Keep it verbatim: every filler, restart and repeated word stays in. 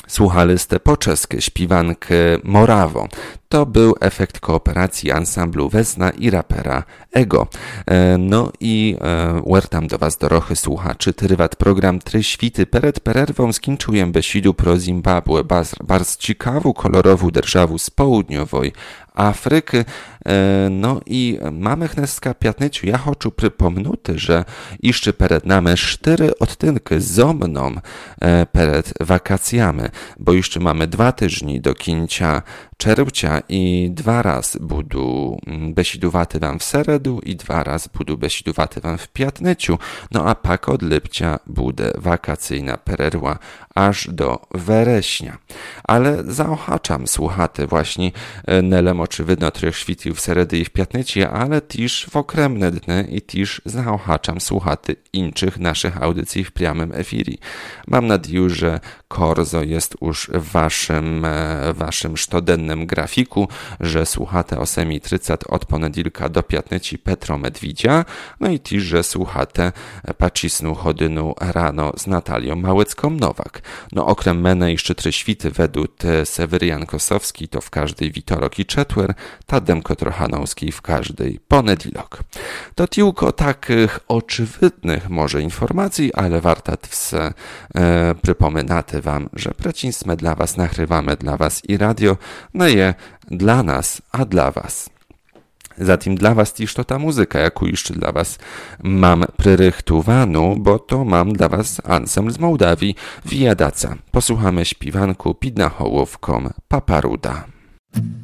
Słuchali ste po czeskie śpiwankę Morawo. To był efekt kooperacji ansamblu Wezna i rapera Ego. No i wertam do was dorochy słuchaczy, trywat program Try świty pered pererwą skinčujem besidu pro Zimbabwe, bardzo ciekawą, kolorową державу z południowej Afryki. No i mamy chneska piatnyciu. Ja хочу przypomnuty, że jeszcze pered nami cztery odtynki zo mną pered wakacjami, bo jeszcze mamy dwa tyżni do kińcia czerwca i dwa raz budu besidowaty wam w seredu i dwa raz budu besidowaty wam w piatnyciu. No a pak od lipcia bude wakacyjna pererwa aż do wereśnia. Ale zaochaczam słuchaty właśnie nele oczywidno trzech świtił w seredy i w piatnycie, ale też w okremne dny i też zaochaczam słuchaty innych naszych audycji w priamym efirii. Mam nadzieję, że Korzo jest już w waszym, waszym sztodennym grafiku, że słuchacie o semi trzydzieści od poniedziałka do piatnyci Petro Medwidzia, no i też, że słuchacie pacisnu chodynu rano z Natalią Małecką-Nowak. No okrem mene jeszcze trzy świty według Seweryjan Kosowski to w każdej witorok i czetwer, Tademko Trochanowski w każdej poniedziałek. To tylko takich oczywidnych może informacji, ale warto wse e, przypominate wam, że precinsme dla was nagrywamy dla was i radio, no je dla nas, a dla was. Zatim dla was też to ta muzyka, jaką jeszcze dla was mam pryrychtowaną, bo to mam dla was ansambl z Mołdawii, Wijadaca. Posłuchamy śpiwanku Pidna Hołowką Paparuda.